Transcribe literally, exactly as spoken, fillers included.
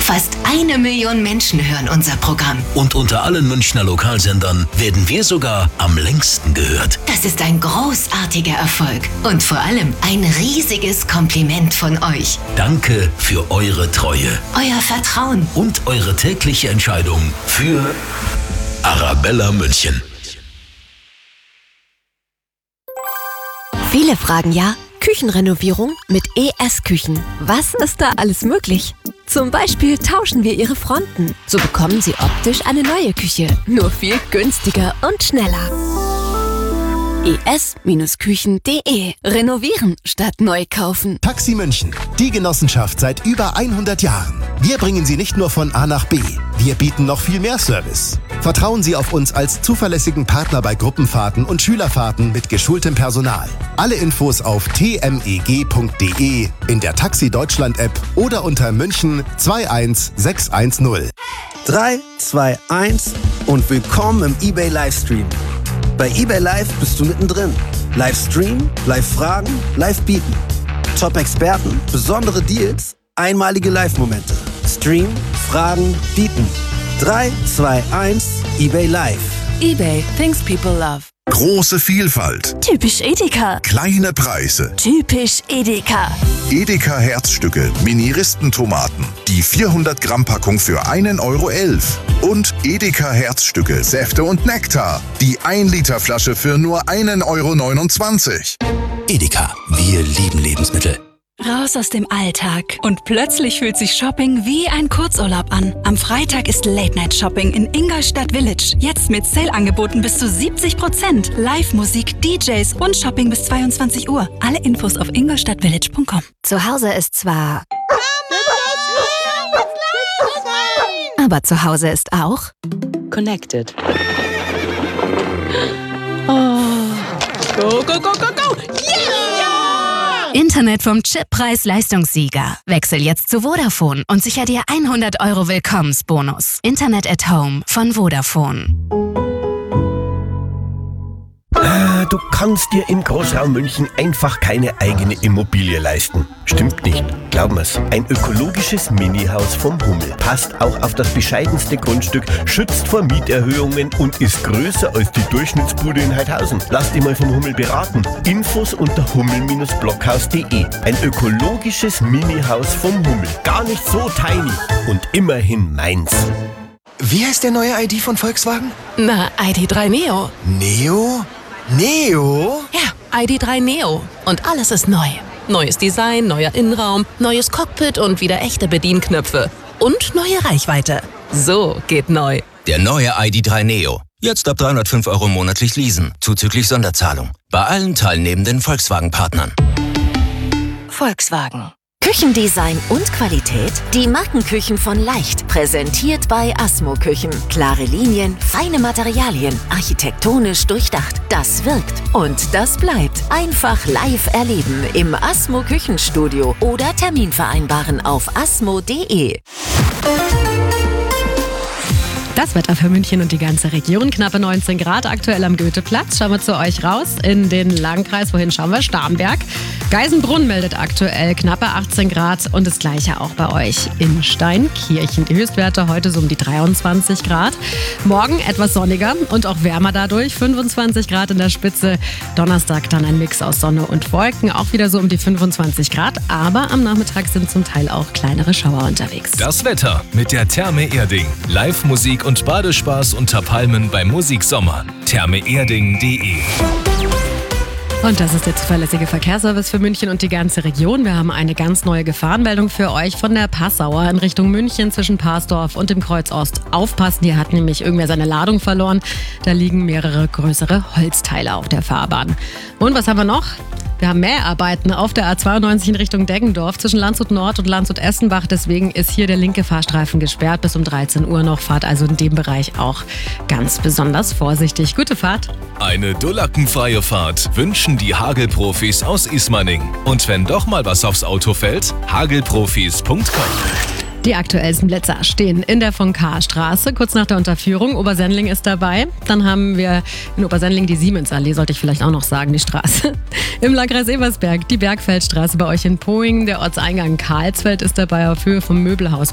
Fast eine Million Menschen hören unser Programm. Und unter allen Münchner Lokalsendern werden wir sogar am längsten gehört. Das ist ein großartiger Erfolg und vor allem ein riesiges Kompliment von euch. Danke für eure Treue. Euer Vertrauen. Und eure tägliche Entscheidung für Arabella München. Viele fragen ja, Küchenrenovierung mit E S Küchen. Was ist da alles möglich? Zum Beispiel tauschen wir Ihre Fronten. So bekommen Sie optisch eine neue Küche. Nur viel günstiger und schneller. E S Küchen punkt de. Renovieren statt neu kaufen. Taxi München, die Genossenschaft seit über hundert Jahren. Wir bringen Sie nicht nur von A nach B, wir bieten noch viel mehr Service. Vertrauen Sie auf uns als zuverlässigen Partner bei Gruppenfahrten und Schülerfahrten mit geschultem Personal. Alle Infos auf t m e g punkt de, in der Taxi Deutschland App oder unter München zwei eins sechs eins null. drei, zwei, eins und willkommen im eBay Livestream. Bei eBay Live bist du mittendrin. Livestream, Live-Fragen, Live-Bieten. Top-Experten, besondere Deals, einmalige Live-Momente. Stream, Fragen, Bieten. drei, zwei, eins, eBay Live. eBay, things people love. Große Vielfalt. Typisch Edeka. Kleine Preise. Typisch Edeka. Edeka Herzstücke, Mini-Ristentomaten. Die vierhundert Gramm Packung für einen Euro elf. Und Edeka Herzstücke, Säfte und Nektar. Die ein Liter Flasche für nur einen Euro neunundzwanzig. Edeka, wir lieben Lebensmittel. Raus aus dem Alltag. Und plötzlich fühlt sich Shopping wie ein Kurzurlaub an. Am Freitag ist Late-Night-Shopping in Ingolstadt Village. Jetzt mit Sale-Angeboten bis zu siebzig Prozent. Live-Musik, D Js und Shopping bis zweiundzwanzig Uhr. Alle Infos auf ingolstadtvillage punkt com. Zu Hause ist zwar... Aber zu Hause ist auch... Connected. Oh. Go, go, go, go, go! Yeah! Internet vom Chip-Preis-Leistungssieger. Wechsel jetzt zu Vodafone und sicher dir hundert Euro Willkommensbonus. Internet at Home von Vodafone. Ah, du kannst dir im Großraum München einfach keine eigene Immobilie leisten. Stimmt nicht, glaub mir's. Ein ökologisches Mini-Haus vom Hummel passt auch auf das bescheidenste Grundstück, schützt vor Mieterhöhungen und ist größer als die Durchschnittsbude in Heidhausen. Lass dich mal vom Hummel beraten. Infos unter hummel blockhaus punkt de. Ein ökologisches Mini-Haus vom Hummel. Gar nicht so tiny und immerhin meins. Wie heißt der neue I D von Volkswagen? Na, I D drei Neo. Neo? Neo? Ja, I D drei Neo. Und alles ist neu. Neues Design, neuer Innenraum, neues Cockpit und wieder echte Bedienknöpfe. Und neue Reichweite. So geht neu. Der neue I D drei Neo. Jetzt ab dreihundertfünf Euro monatlich leasen, zuzüglich Sonderzahlung. Bei allen teilnehmenden Volkswagen-Partnern. Volkswagen. Küchendesign und Qualität? Die Markenküchen von Leicht. Präsentiert bei Asmo Küchen. Klare Linien, feine Materialien, architektonisch durchdacht. Das wirkt und das bleibt. Einfach live erleben im Asmo Küchenstudio oder Termin vereinbaren auf asmo punkt de. Das Wetter für München und die ganze Region. Knappe neunzehn Grad aktuell am Goetheplatz. Schauen wir zu euch raus in den Landkreis. Wohin schauen wir? Starnberg. Geisenbrunn meldet aktuell knappe achtzehn Grad und das gleiche auch bei euch in Steinkirchen. Die Höchstwerte heute so um die dreiundzwanzig Grad. Morgen etwas sonniger und auch wärmer dadurch. fünfundzwanzig Grad in der Spitze. Donnerstag dann ein Mix aus Sonne und Wolken. Auch wieder so um die fünfundzwanzig Grad. Aber am Nachmittag sind zum Teil auch kleinere Schauer unterwegs. Das Wetter mit der Therme Erding. Live-Musik und Badespaß unter Palmen beim Musiksommer. therme erding punkt de. Und das ist der zuverlässige Verkehrsservice für München und die ganze Region. Wir haben eine ganz neue Gefahrenmeldung für euch von der Passauer in Richtung München zwischen Parsdorf und dem Kreuz Ost. Aufpassen, hier hat nämlich irgendwer seine Ladung verloren. Da liegen mehrere größere Holzteile auf der Fahrbahn. Und was haben wir noch? Wir haben Mäharbeiten auf der A zweiundneunzig in Richtung Deggendorf zwischen Landshut Nord und Landshut Essenbach. Deswegen ist hier der linke Fahrstreifen gesperrt bis um dreizehn Uhr noch. Fahrt also in dem Bereich auch ganz besonders vorsichtig. Gute Fahrt. Eine dullackenfreie Fahrt wünschen die Hagelprofis aus Ismaning. Und wenn doch mal was aufs Auto fällt, hagelprofis punkt com. Die aktuellsten Plätze stehen in der von K-Straße, kurz nach der Unterführung. Obersendling ist dabei. Dann haben wir in Obersendling die Siemensallee, sollte ich vielleicht auch noch sagen, die Straße. Im Landkreis Ebersberg die Bergfeldstraße bei euch in Poing. Der Ortseingang Karlsfeld ist dabei auf Höhe vom Möbelhaus